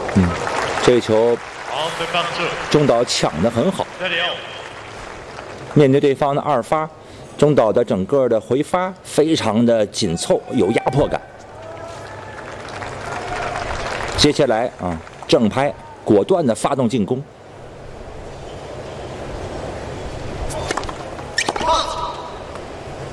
这个球中岛抢得很好。面对对方的二发，中岛的整个的回发非常的紧凑，有压迫感。接下来正拍果断的发动进攻。